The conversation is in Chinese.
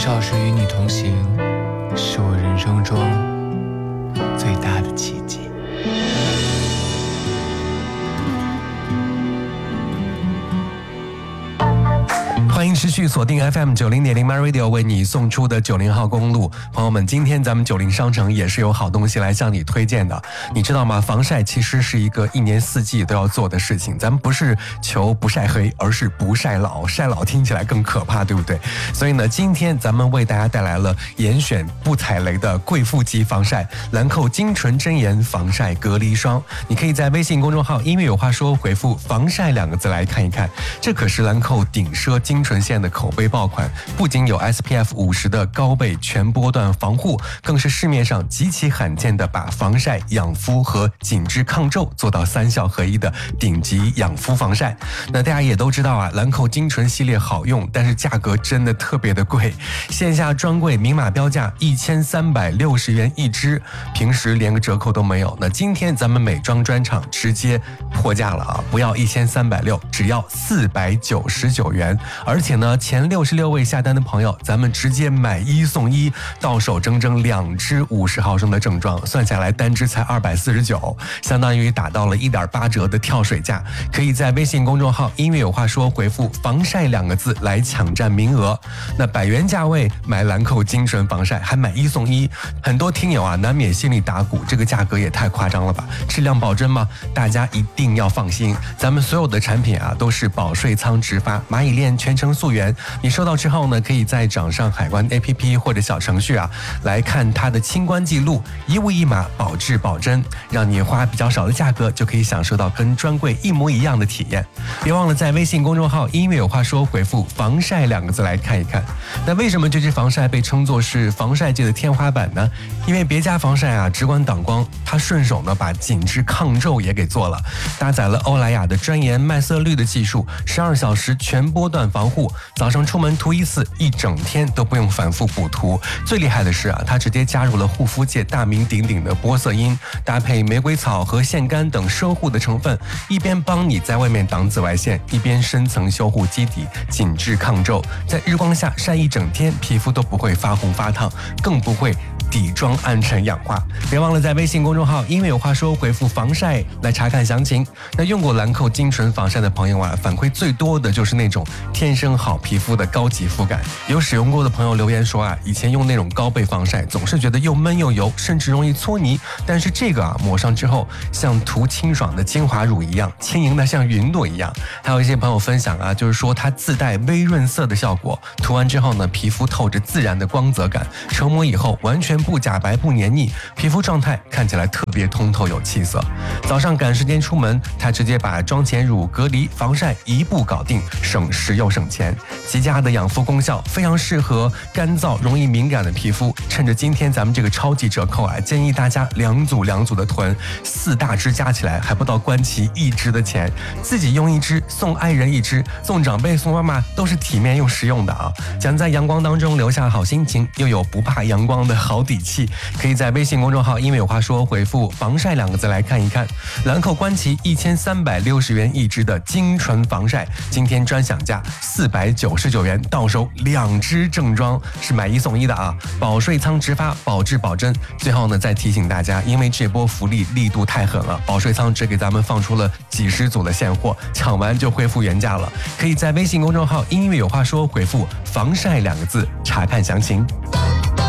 小时与你同行，是我人生中最大的奇迹。 欢迎持续锁定 FM90.0 MyRadio 为你送出的90号公路。朋友们，今天咱们90商城也是有好东西来向你推荐的。你知道吗？防晒其实是一个一年四季都要做的事情。咱们不是求不晒黑，而是不晒老。晒老听起来更可怕，对不对？所以呢，今天咱们为大家带来了严选不踩雷的贵妇级防晒兰蔻精纯真颜防晒隔离霜。你可以在微信公众号音乐有话说回复防晒2个字来看一看。这可是兰蔻顶奢精纯线的口碑爆款，不仅有 SPF 50的高倍全波段防护，更是市面上极其罕见的把防晒、养肤和紧致抗皱做到3效合一的顶级养肤防晒。那大家也都知道啊，兰蔻精纯系列好用，但是价格真的特别的贵，线下专柜明码标价1360元一支，平时连个折扣都没有。那今天咱们美妆专场直接破价了啊，不要1360，只要499元。而且呢，前66位下单的朋友，咱们直接买1送1，到手整整2支50毫升的正装，算下来单支才249，相当于打到了1.8折的跳水价。可以在微信公众号音乐有话说回复防晒2个字来抢占名额。那100元价位买兰蔻精纯防晒，还买1送1，很多听友啊难免心里打鼓，这个价格也太夸张了吧？质量保真吗？大家一定要放心，咱们所有的产品啊都是保税仓直发，蚂蚁链全程溯源。你收到之后呢，可以在掌上海关 APP 或者小程序啊来看它的清关记录，一物一码，保质保真，让你花比较少的价格就可以享受到跟专柜一模一样的体验。别忘了在微信公众号音乐有话说回复防晒2个字来看一看。那为什么这支防晒被称作是防晒界的天花板呢？因为别家防晒啊直管挡光，它顺手呢把紧致抗皱也给做了，搭载了欧莱雅的专研麦色绿的技术，12小时全波段防护，早上出门涂1次，一整天都不用反复补涂。最厉害的是啊，它直接加入了护肤界大名鼎鼎的玻色因，搭配玫瑰草和腺苷等奢护的成分，一边帮你在外面挡紫外线，一边深层修护基底，紧致抗皱，在日光下晒一整天，皮肤都不会发红发烫，更不会底妆暗沉氧化。别忘了在微信公众号音乐有话说回复防晒来查看详情。那用过兰蔻精纯防晒的朋友啊，反馈最多的就是那种天生好皮肤的高级肤感。有使用过的朋友留言说啊，以前用那种高倍防晒总是觉得又闷又油，甚至容易搓泥，但是这个啊抹上之后像涂清爽的精华乳一样，轻盈的像云朵一样。还有一些朋友分享啊，就是说它自带微润色的效果，涂完之后呢，皮肤透着自然的光泽感，成膜以后完全不假白不黏腻，皮肤状态看起来特别通透有气色。早上赶时间出门，它直接把妆前乳、隔离、防晒一步搞定，省时又省钱。极佳的养肤功效，非常适合干燥容易敏感的皮肤。趁着今天咱们这个超级折扣啊，建议大家2组的囤，4大支加起来还不到官旗1支的钱，自己用1支送爱人1支，送长辈送妈妈都是体面又实用的啊！想在阳光当中留下好心情，又有不怕阳光的好底气，可以在微信公众号音乐有话说回复防晒2个字来看一看。兰蔻官旗1360元1支的精纯防晒，今天专享价499元，到手2支正装，是买1送1的啊！保税仓直发，保质保真。最后呢，再提醒大家，因为这波福利力度太狠了，保税仓只给咱们放出了几十组的现货，抢完就恢复原价了。可以在微信公众号音乐有话说回复防晒2个字查看详情。